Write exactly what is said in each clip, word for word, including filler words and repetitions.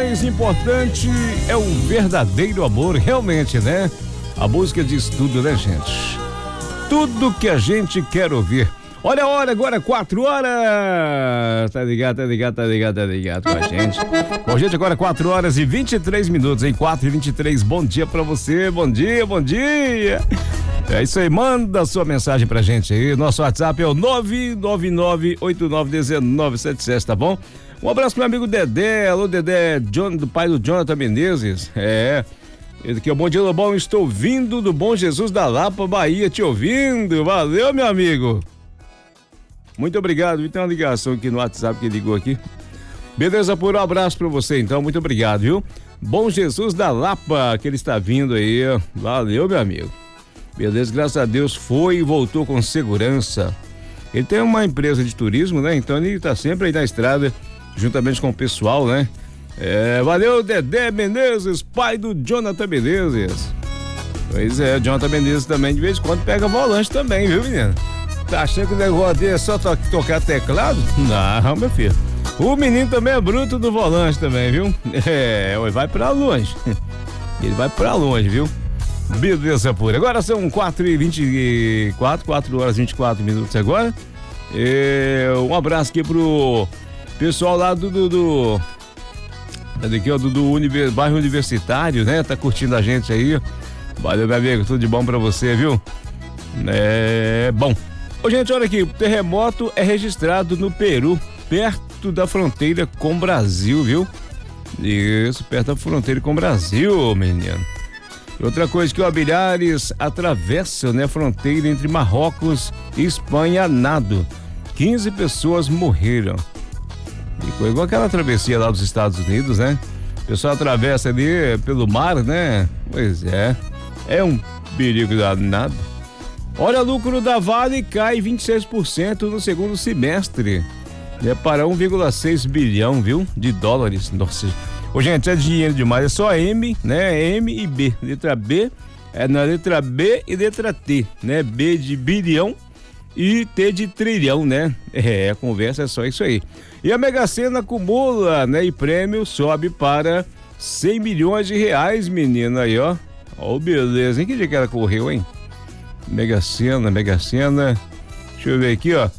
mais importante é o verdadeiro amor, realmente, né? A música diz tudo, né, gente? Tudo que a gente quer ouvir. Olha a hora agora, quatro horas. Tá ligado, tá ligado, tá ligado, tá ligado com a gente. Bom, gente, agora quatro horas e vinte e três minutos, hein? quatro e vinte e três. Bom dia pra você, bom dia, bom dia. É isso aí, manda sua mensagem pra gente aí. Nosso WhatsApp é o nove nove nove oito nove um nove sete sete, tá bom? Um abraço pro meu amigo Dedé. Alô, Dedé, John, do pai do Jonathan Menezes. É. Ele aqui é o Bom Dia Lobão. Estou vindo do Bom Jesus da Lapa, Bahia, te ouvindo. Valeu, meu amigo. Muito obrigado. Tem uma ligação aqui no WhatsApp que ligou aqui. Beleza, por um abraço pra você, então. Muito obrigado, viu? Bom Jesus da Lapa, que ele está vindo aí. Valeu, meu amigo. Beleza, graças a Deus foi e voltou com segurança. Ele tem uma empresa de turismo, né? Então ele tá sempre aí na estrada, juntamente com o pessoal, né? É, valeu, Dedé Menezes, pai do Jonathan Menezes. Pois é, Jonathan Menezes também de vez em quando pega volante também, viu, menino? Tá achando que o negócio dele é só to- tocar teclado? Não, meu filho. O menino também é bruto do volante também, viu? É, ele vai pra longe. Ele vai pra longe, viu? Beleza pura. Agora são quatro e vinte e quatro, quatro horas e vinte e quatro minutos agora. É, um abraço aqui pro pessoal lá do, do, do daqui, ó, do, do univers, bairro Universitário, né? Tá curtindo a gente aí. Valeu, meu amigo, tudo de bom pra você, viu? É bom. Ô, gente, olha aqui, o terremoto é registrado no Peru, perto da fronteira com o Brasil, viu? Isso, perto da fronteira com o Brasil, menino. Outra coisa que o Abilhares atravessa, né, a fronteira entre Marrocos e Espanha a nado. quinze pessoas morreram. Ficou igual aquela travessia lá dos Estados Unidos, né? O pessoal atravessa ali pelo mar, né? Pois é, é um perigo danado. Olha, lucro da Vale cai vinte e seis por cento no segundo semestre. É para um vírgula seis bilhão, viu? De dólares. Nossa. Ô, gente, é dinheiro demais, é só M, né? M e B. Letra B, é na letra B e letra T, né? B de bilhão e T de trilhão, né? É, a conversa é só isso aí. E a Mega Sena acumula, né? E prêmio sobe para cem milhões de reais, menina, aí, ó. Ó, beleza, hein? Que dia que ela correu, hein? Mega Sena, Mega Sena. Deixa eu ver aqui, ó.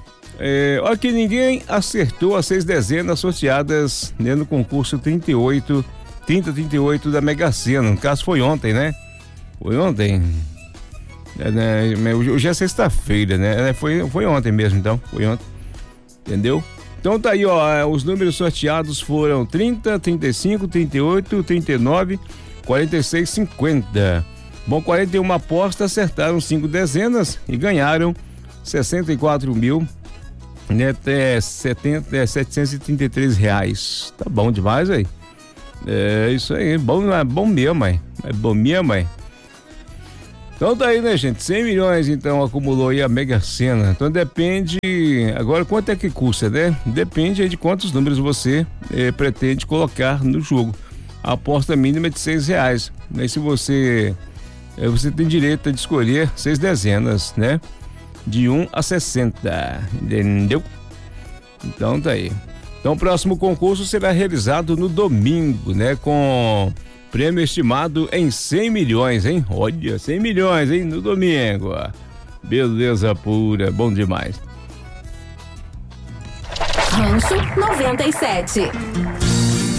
É, olha que ninguém acertou as seis dezenas sorteadas, né, no concurso trinta e oito, trinta, trinta e oito da Mega Sena. No caso foi ontem, né? Foi ontem. É, né? Hoje é sexta-feira, né? Foi, foi ontem mesmo, então. Foi ontem. Entendeu? Então tá aí, ó. Os números sorteados foram trinta, trinta e cinco, trinta e oito, trinta e nove, quarenta e seis, cinquenta. Bom, quarenta e uma apostas acertaram cinco dezenas e ganharam sessenta e quatro mil. Né, é, setenta, é, setecentos e trinta e três reais. Tá bom demais aí. É isso aí, bom, é bom mesmo, mãe. É bom mesmo, mãe. Então tá aí, né, gente? cem milhões então acumulou aí a Mega Sena. Então depende. Agora, quanto é que custa, né? Depende aí de quantos números você eh, pretende colocar no jogo. A aposta mínima é de seis reais. Né? Se você. Eh, você tem direito de escolher seis dezenas, né? De um a sessenta, entendeu? Então tá aí. Então o próximo concurso será realizado no domingo, né? Com prêmio estimado em cem milhões, hein? Olha, cem milhões, hein? No domingo. Beleza pura, bom demais. Rancho noventa e sete.